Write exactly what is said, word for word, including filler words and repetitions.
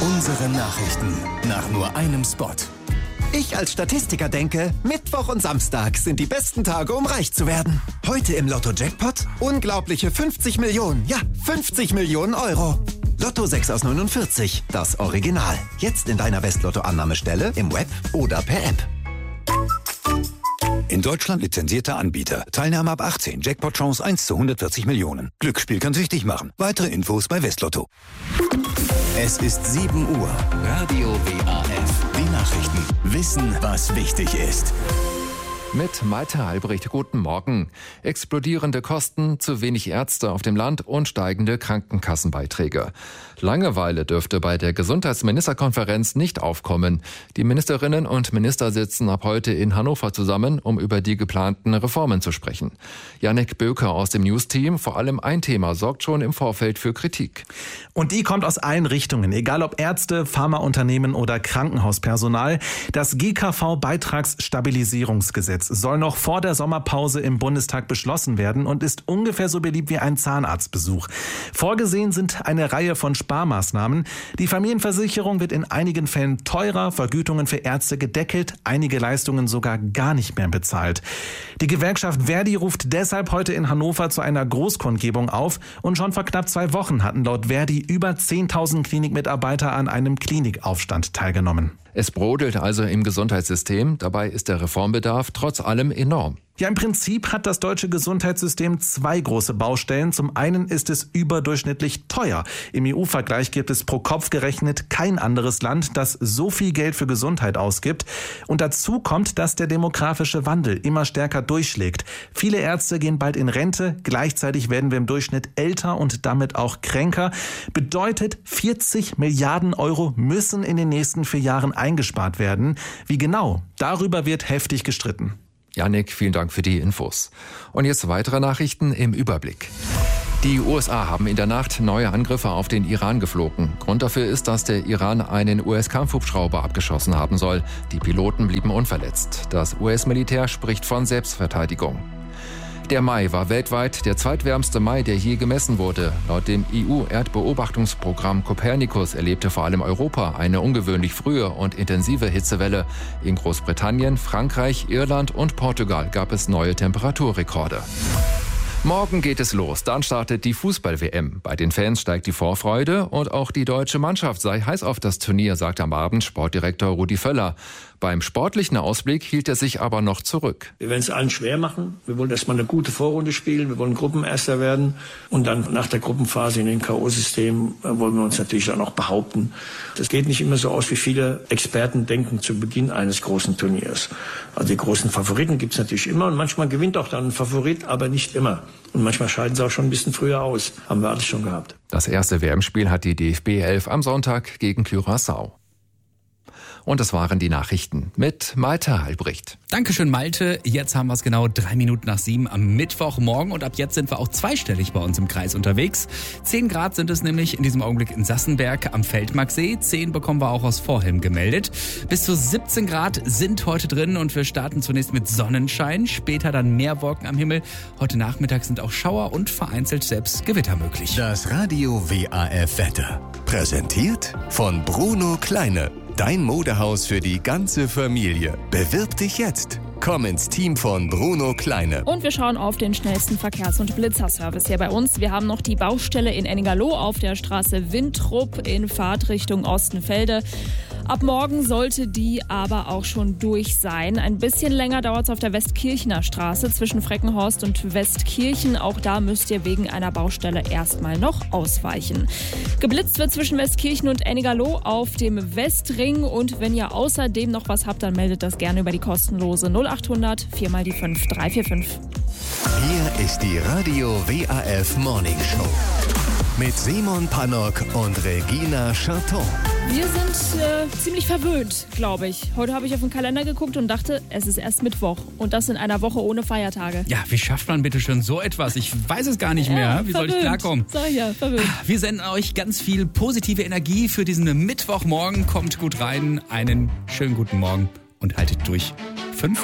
Unsere Nachrichten nach nur einem Spot. Ich als Statistiker denke, Mittwoch und Samstag sind die besten Tage, um reich zu werden. Heute im Lotto-Jackpot unglaubliche fünfzig Millionen, ja, fünfzig Millionen Euro. Lotto sechs aus neunundvierzig, das Original. Jetzt in deiner Westlotto-Annahmestelle, im Web oder per App. In Deutschland lizenzierter Anbieter. Teilnahme ab achtzehn. Jackpot-Chance eins zu hundertvierzig Millionen. Glücksspiel kann süchtig machen. Weitere Infos bei Westlotto. Es ist sieben Uhr. Radio W A F. Die Nachrichten. Wissen, was wichtig ist. Mit Malte Albrecht, guten Morgen. Explodierende Kosten, zu wenig Ärzte auf dem Land und steigende Krankenkassenbeiträge. Langeweile dürfte bei der Gesundheitsministerkonferenz nicht aufkommen. Die Ministerinnen und Minister sitzen ab heute in Hannover zusammen, um über die geplanten Reformen zu sprechen. Jannik Böker aus dem News-Team, vor allem ein Thema sorgt schon im Vorfeld für Kritik. Und die kommt aus allen Richtungen, egal ob Ärzte, Pharmaunternehmen oder Krankenhauspersonal. Das G K V-Beitragsstabilisierungsgesetz soll noch vor der Sommerpause im Bundestag beschlossen werden und ist ungefähr so beliebt wie ein Zahnarztbesuch. Vorgesehen sind eine Reihe von Sparmaßnahmen. Die Familienversicherung wird in einigen Fällen teurer, Vergütungen für Ärzte gedeckelt, einige Leistungen sogar gar nicht mehr bezahlt. Die Gewerkschaft Verdi ruft deshalb heute in Hannover zu einer Großkundgebung auf und schon vor knapp zwei Wochen hatten laut Verdi über zehntausend Klinikmitarbeiter an einem Klinikaufstand teilgenommen. Es brodelt also im Gesundheitssystem. Dabei ist der Reformbedarf trotz allem enorm. Ja, im Prinzip hat das deutsche Gesundheitssystem zwei große Baustellen. Zum einen ist es überdurchschnittlich teuer. Im E U-Vergleich gibt es pro Kopf gerechnet kein anderes Land, das so viel Geld für Gesundheit ausgibt. Und dazu kommt, dass der demografische Wandel immer stärker durchschlägt. Viele Ärzte gehen bald in Rente. Gleichzeitig werden wir im Durchschnitt älter und damit auch kränker. Bedeutet, vierzig Milliarden Euro müssen in den nächsten vier Jahren eingespart werden. Wie genau? Darüber wird heftig gestritten. Jannik, vielen Dank für die Infos. Und jetzt weitere Nachrichten im Überblick. Die U S A haben in der Nacht neue Angriffe auf den Iran geflogen. Grund dafür ist, dass der Iran einen U S-Kampfhubschrauber abgeschossen haben soll. Die Piloten blieben unverletzt. Das U S-Militär spricht von Selbstverteidigung. Der Mai war weltweit der zweitwärmste Mai, der je gemessen wurde. Laut dem E U-Erdbeobachtungsprogramm Copernicus erlebte vor allem Europa eine ungewöhnlich frühe und intensive Hitzewelle. In Großbritannien, Frankreich, Irland und Portugal gab es neue Temperaturrekorde. Morgen geht es los, dann startet die Fußball-W M. Bei den Fans steigt die Vorfreude und auch die deutsche Mannschaft sei heiß auf das Turnier, sagt am Abend Sportdirektor Rudi Völler. Beim sportlichen Ausblick hielt er sich aber noch zurück. Wir werden es allen schwer machen. Wir wollen erstmal eine gute Vorrunde spielen. Wir wollen Gruppenerster werden. Und dann nach der Gruppenphase in dem K O-System wollen wir uns natürlich dann auch behaupten. Das geht nicht immer so aus, wie viele Experten denken zu Beginn eines großen Turniers. Also die großen Favoriten gibt es natürlich immer. Und manchmal gewinnt auch dann ein Favorit, aber nicht immer. Und manchmal scheiden sie auch schon ein bisschen früher aus. Haben wir alles schon gehabt. Das erste W M-Spiel hat die D F B elf am Sonntag gegen Curaçao. Und das waren die Nachrichten mit Malte Albrecht. Dankeschön, Malte. Jetzt haben wir es genau drei Minuten nach sieben am Mittwochmorgen. Und ab jetzt sind wir auch zweistellig bei uns im Kreis unterwegs. Zehn Grad sind es nämlich in diesem Augenblick in Sassenberg am Feldmarksee. Zehn bekommen wir auch aus Vorhelm gemeldet. Bis zu siebzehn Grad sind heute drin und wir starten zunächst mit Sonnenschein. Später dann mehr Wolken am Himmel. Heute Nachmittag sind auch Schauer und vereinzelt selbst Gewitter möglich. Das Radio W A F Wetter. Präsentiert von Bruno Kleine. Dein Modehaus für die ganze Familie. Bewirb dich jetzt. Komm ins Team von Bruno Kleine. Und wir schauen auf den schnellsten Verkehrs- und Blitzerservice hier bei uns. Wir haben noch die Baustelle in Ennigerloh auf der Straße Wintrup in Fahrtrichtung Ostenfelde. Ab morgen sollte die aber auch schon durch sein. Ein bisschen länger dauert es auf der Westkirchener Straße zwischen Freckenhorst und Westkirchen. Auch da müsst ihr wegen einer Baustelle erstmal noch ausweichen. Geblitzt wird zwischen Westkirchen und Ennigerloh auf dem Westring. Und wenn ihr außerdem noch was habt, dann meldet das gerne über die kostenlose null acht hundert vier mal die fünf drei vier fünf. Hier ist die Radio W A F Morning Show. Mit Simon Pannock und Regina Charton. Wir sind äh, ziemlich verwöhnt, glaube ich. Heute habe ich auf den Kalender geguckt und dachte, es ist erst Mittwoch. Und das in einer Woche ohne Feiertage. Ja, wie schafft man bitte schon so etwas? Ich weiß es gar nicht mehr. Ja, wie verwöhnt. soll ich klarkommen? Sag ich ja, verwöhnt. Wir senden euch ganz viel positive Energie für diesen Mittwochmorgen. Kommt gut rein, einen schönen guten Morgen und haltet durch.